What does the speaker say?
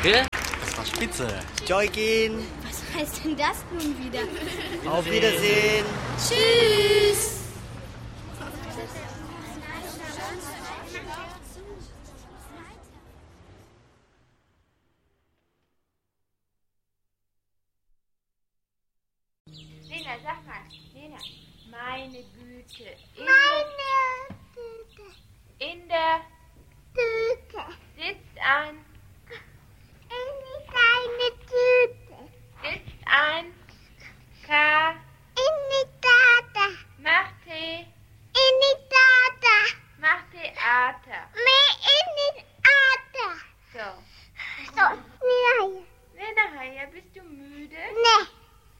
Danke. Das war spitze. Joykin. Was heißt denn das nun wieder? Auf Wiedersehen. Tschüss. Lena, sag mal. Lena, meine Güte. Meine Güte. In der Güte. sitzt ein